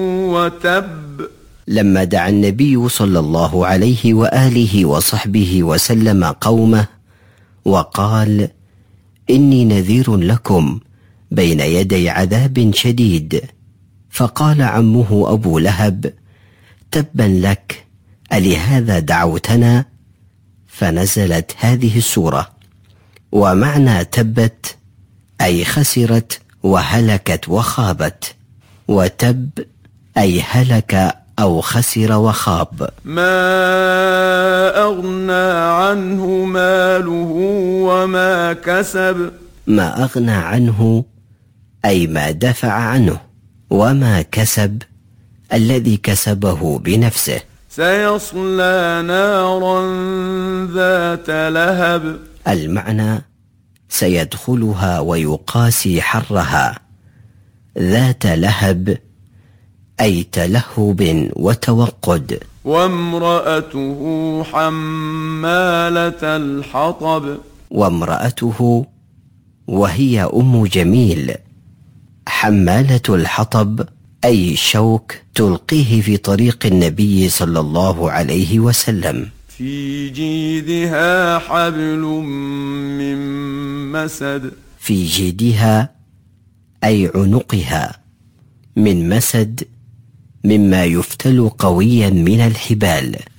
وتب. لما دعا النبي صلى الله عليه وآله وصحبه وسلم قومه وقال: إني نذير لكم بين يدي عذاب شديد، فقال عمه أبو لهب: تبا لك، ألهذا دعوتنا؟ فنزلت هذه السورة. ومعنى تبت أي خسرت وهلكت وخابت، وتب أي هلك أو خسر وخاب. ما أغنى عنه ماله وما كسب. ما أغنى عنه أي ما دفع عنه، وما كسب الذي كسبه بنفسه. سيصلى نارا ذات لهب. المعنى سيدخلها ويقاسي حرها. ذات لهب أي تلهب وتوقد. وامرأته حمالة الحطب. وامرأته وهي أم جميل حمالة الحطب أي شوك تلقيه في طريق النبي صلى الله عليه وسلم. في جيدها حبل من مسد. في جيدها أي عنقها، من مسد مما يفتل قويا من الحبال.